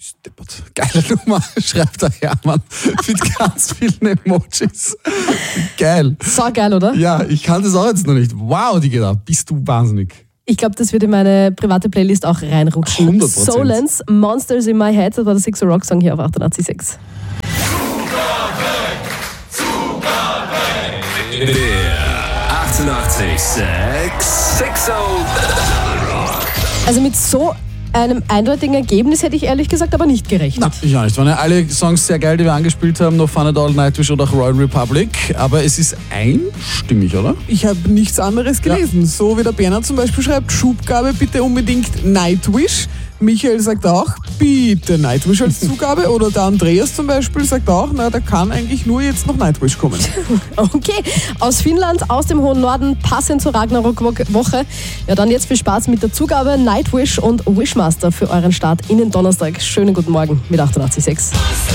Steppert. Geile Nummer, schreibt der Hermann mit ganz vielen Emojis. Geil. So geil, oder? Ja, ich kann das auch jetzt noch nicht. Wow, Digga, bist du wahnsinnig. Ich glaube, das wird in meine private Playlist auch reinrutschen. 100%. Solens, Monsters in My Head, das war der Six Rock Song hier auf 88.6. Der 88.6 Sixo Also mit so einem eindeutigen Ergebnis hätte ich ehrlich gesagt aber nicht gerechnet. Na, ich auch nicht. Waren ja alle Songs sehr geil, die wir angespielt haben. No Fun at All, Nightwish oder auch Royal Republic. Aber es ist einstimmig, oder? Ich habe nichts anderes gelesen. Ja. So wie der Bernhard zum Beispiel schreibt, Schubgabe bitte unbedingt Nightwish. Michael sagt auch, bitte Nightwish als Zugabe. Oder der Andreas zum Beispiel sagt auch, na, da kann eigentlich nur jetzt noch Nightwish kommen. Okay, aus Finnland, aus dem hohen Norden, passend zur Ragnarok-Woche. Ja, dann jetzt viel Spaß mit der Zugabe Nightwish und Wishmaster für euren Start in den Donnerstag. Schönen guten Morgen mit 88.6.